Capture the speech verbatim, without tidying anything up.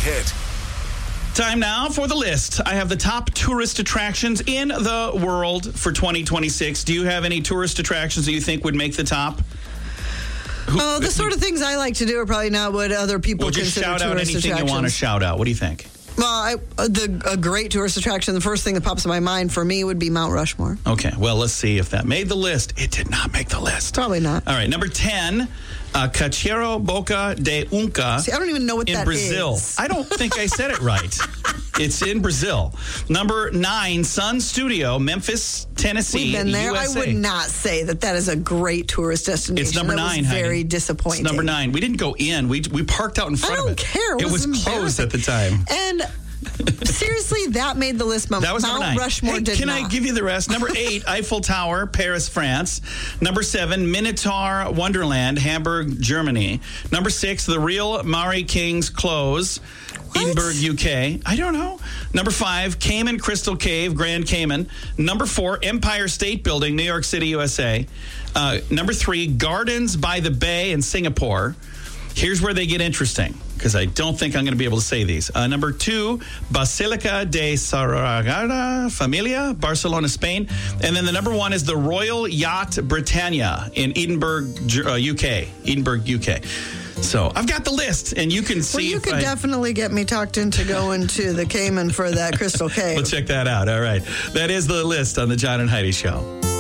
hit. Time now for the list. I have the top tourist attractions in the world for twenty twenty-six. Do you have any tourist attractions that you think would make the top? Oh, the sort of things I like to do are probably not what other people Well, just consider shout tourist out anything attractions. you want to shout out. What do you think? Well, I, uh, the a great tourist attraction, the first thing that pops in my mind for me would be Mount Rushmore. Okay, well, let's see if that made the list. It did not make the list. Probably not. All right, number ten, uh, Cachoeira Boca de Unca. See, I don't even know what in that Brazil. is. I don't think I said it right. It's in Brazil. Number nine, Sun Studio, Memphis, Tennessee, We've been there. U S A. I would not say that that is a great tourist destination. It's number that nine, was very Heidi. disappointing. It's number nine. We didn't go in. We we parked out in front I don't of it. care. It, It was, was closed at the time. And seriously, that made the list. Mount, That was number Mount nine. Rushmore Hey, did can not. I give you the rest? Number eight, Eiffel Tower, Paris, France. Number seven, Minotaur Wonderland, Hamburg, Germany. Number six, the real Maury King's Close, What? Edinburgh, U K. I don't know. Number five, Cayman Crystal Cave, Grand Cayman. Number four, Empire State Building, New York City, U S A. Uh, number three, Gardens by the Bay in Singapore. Here's where they get interesting, because I don't think I'm going to be able to say these. Uh, number two, Basilica de Sagrada Familia, Barcelona, Spain. And then the number one is the Royal Yacht Britannia in Edinburgh, uh, U K. Edinburgh, U K. So I've got the list, and you can see. Well, you if could I, definitely get me talked into going to the Cayman for that Crystal Cave. We'll check that out. All right. That is the list on the John and Heidi Show.